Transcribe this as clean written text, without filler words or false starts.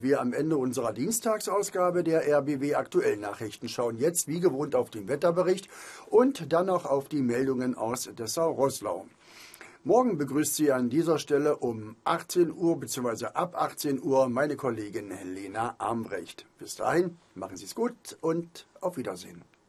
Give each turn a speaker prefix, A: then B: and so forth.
A: Wir am Ende unserer Dienstagsausgabe der RBB Aktuell Nachrichten schauen jetzt wie gewohnt auf den Wetterbericht und dann noch auf die Meldungen aus Dessau-Roßlau. Morgen begrüßt Sie an dieser Stelle um 18 Uhr bzw. ab 18 Uhr meine Kollegin Lena Armbrecht. Bis dahin, machen Sie es gut und auf Wiedersehen.